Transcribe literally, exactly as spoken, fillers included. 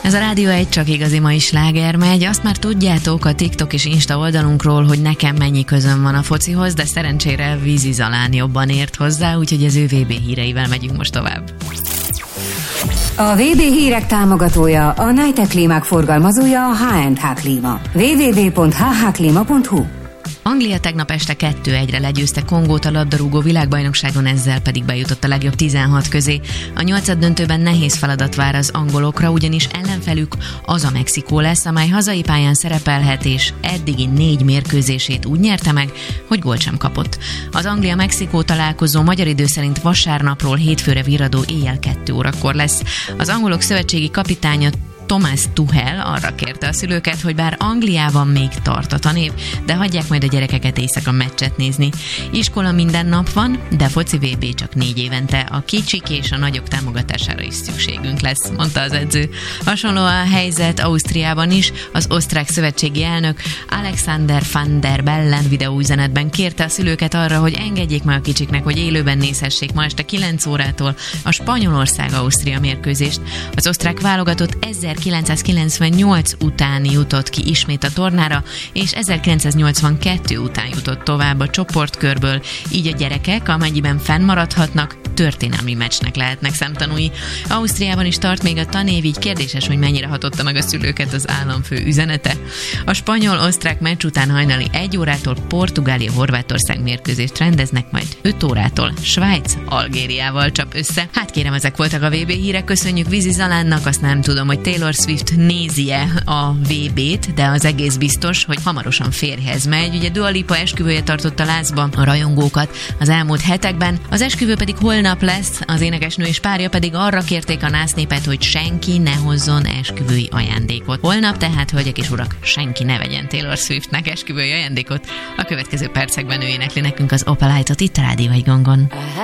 Ez a Rádió egy csak igazi mai sláger megy. Azt már tudjátok a TikTok és Insta oldalunkról, hogy nekem mennyi közöm van a focihoz, de szerencsére Vízi Zalán jobban ért hozzá, úgyhogy az ő vé bé híreivel megyünk most tovább. A vé bé hírek támogatója, a Nitec klímák forgalmazója, a há és há Klíma. double-u double-u double-u pont há há klíma pont hú. Anglia tegnap este kettő egyre legyőzte Kongót a labdarúgó világbajnokságon, ezzel pedig bejutott a legjobb tizenhat közé. A nyolcaddöntőben nehéz feladat vár az angolokra, ugyanis ellenfelük az a Mexikó lesz, amely hazai pályán szerepelhet, és eddigi négy mérkőzését úgy nyerte meg, hogy gólt sem kapott. Az Anglia-Mexikó találkozó magyar idő szerint vasárnapról hétfőre virradó éjjel kettő órakor lesz. Az angolok szövetségi kapitánya Thomas Tuchel arra kérte a szülőket, hogy bár Angliában még tart a tanév, de hagyják majd a gyerekeket éjszaka meccset nézni. Iskola minden nap van, de foci vé bé csak négy évente. A kicsik és a nagyok támogatására is szükségünk lesz, mondta az edző. Hasonló a helyzet Ausztriában is. Az osztrák szövetségi elnök Alexander van der Bellen videóüzenetben kérte a szülőket arra, hogy engedjék meg a kicsiknek, hogy élőben nézhessék ma este kilenc órától a Spanyolország-Ausztria mérkőzést. Az osztrák válogatott ezerkilencszázkilencvennyolc után jutott ki ismét a tornára, és ezerkilencszáznyolcvankettő után jutott tovább a csoportkörből, így a gyerekek, amennyiben fennmaradhatnak, történelmi meccsnek lehetnek szemtanúi. Ausztriában is tart még a tanév, így kérdéses, hogy mennyire hatotta meg a szülőket az államfő üzenete. A spanyol-osztrák meccs után hajnali egy órától Portugália-Horvátország mérkőzést rendeznek, majd öt órától Svájc Algériával csap össze. Hát kérem, ezek voltak a vé bé hírek, köszönjük Vízi Zalánnak, azt nem tudom, hogy Taylor Swift nézi-e a vé bét, de az egész biztos, hogy hamarosan férjhez megy. Ugye Dua Lipa esküvője tartotta lázba a rajongókat az elmúlt hetekben, az esküvő pedig holnap lesz, az énekesnő és párja pedig arra kérték a nász népet, hogy senki ne hozzon esküvői ajándékot. Holnap tehát, hölgyek és urak, senki ne vegyen Taylor Swiftnek esküvői ajándékot. A következő percekben ő énekli nekünk az Opalite-ot itt a Rádió egy Gongon.